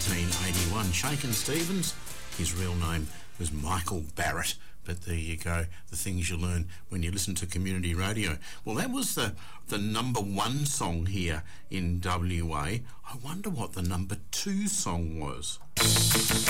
1981. Shakin' Stevens, his real name was Michael Barrett. But there you go, the things you learn when you listen to community radio. Well, that was the number one song here in WA. I wonder what the number two song was.